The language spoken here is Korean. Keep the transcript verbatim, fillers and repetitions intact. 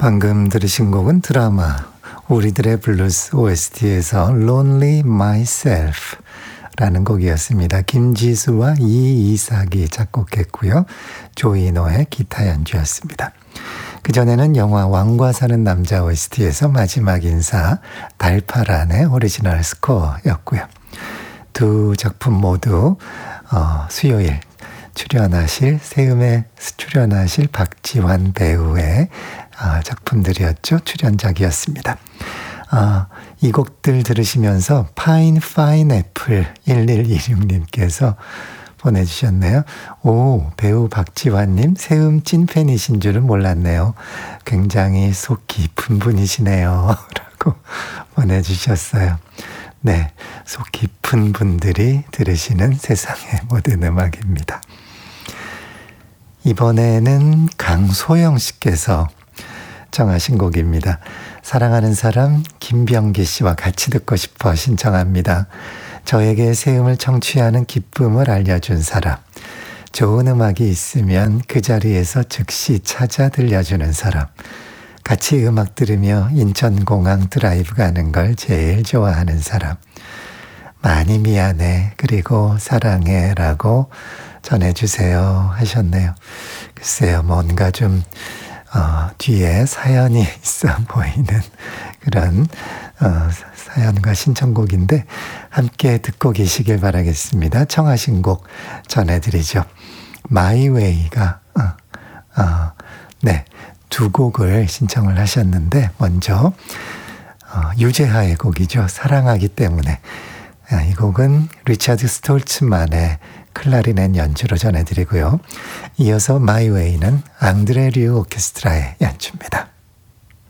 방금 들으신 곡은 드라마 우리들의 블루스 오에스티에서 Lonely Myself 라는 곡이었습니다. 김지수와 이이삭이 작곡했고요. 조이노의 기타 연주였습니다. 그전에는 영화 왕과 사는 남자 오에스티에서 마지막 인사 달파란의 오리지널 스코어였고요. 두 작품 모두 어, 수요일 출연하실 세음에 출연하실 박지환 배우의 어, 작품들이었죠. 출연작이었습니다. 어, 이 곡들 들으시면서 파인 파인 애플 일일이육님께서 보내주셨네요. 오, 배우 박지환님 세음 찐팬이신 줄은 몰랐네요. 굉장히 속 깊은 분이시네요. 라고 보내주셨어요. 네, 속 깊은 분들이 들으시는 세상의 모든 음악입니다. 이번에는 강소영 씨께서 청하신 곡입니다. 사랑하는 사람 김병기 씨와 같이 듣고 싶어 신청합니다. 저에게 세음을 청취하는 기쁨을 알려준 사람. 좋은 음악이 있으면 그 자리에서 즉시 찾아 들려주는 사람. 같이 음악 들으며 인천공항 드라이브 가는 걸 제일 좋아하는 사람. 많이 미안해 그리고 사랑해 라고 전해주세요 하셨네요. 글쎄요, 뭔가 좀 어, 뒤에 사연이 있어 보이는 그런 어, 사연과 신청곡인데 함께 듣고 계시길 바라겠습니다. 청하신 곡 전해드리죠. My Way가 어, 어, 네, 두 곡을 신청을 하셨는데 먼저 어, 유재하의 곡이죠. 사랑하기 때문에. 이 곡은 리차드 스톨츠만의 클라리넷 연주로 전해드리고요. 이어서 마이 웨이는 앙드레 류 오케스트라의 연주입니다.